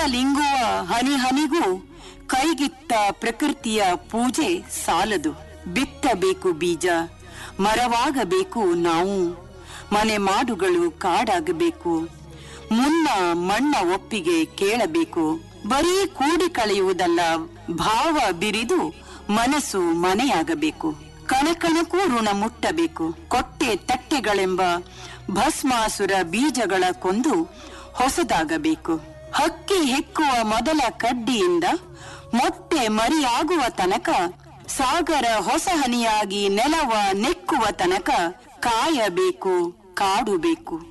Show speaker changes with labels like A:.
A: ಕಾಲಿಂಗುವ ಹನಿ ಹನಿಗೂ ಕೈಗಿತ್ತ ಪ್ರಕೃತಿಯ ಪೂಜೆ ಸಾಲದು. ಬಿತ್ತಬೇಕು ಬೀಜ, ಮರವಾಗಬೇಕು ನಾವು, ಮನೆ ಮಾಡುಗಳು ಕಾಡಾಗಬೇಕು. ಮುನ್ನ ಮಣ್ಣ ಒಪ್ಪಿಗೆ ಕೇಳಬೇಕು. ಬರೀ ಕೂಡಿ ಕಳೆಯುವುದಲ್ಲ, ಭಾವ ಬಿರಿದು ಮನಸ್ಸು ಮನೆಯಾಗಬೇಕು. ಕಣಕಣಕ್ಕೂ ಋಣ ಮುಟ್ಟಬೇಕು. ಕೊಟ್ಟೆ ತಟ್ಟೆಗಳೆಂಬ ಭಸ್ಮಾಸುರ ಬೀಜಗಳ ಕೊಂದು ಹೊಸದಾಗಬೇಕು. ಹಕ್ಕಿ ಹೆಕ್ಕುವ ಮೊದಲ ಕಡ್ಡಿಯಿಂದ ಮೊಟ್ಟೆ ಮರಿಯಾಗುವ ತನಕ, ಸಾಗರ ಹೊಸ ಹನಿಯಾಗಿ ನೆಲವ ನೆಕ್ಕುವ ತನಕ ಕಾಯಬೇಕು, ಕಾಡುಬೇಕು.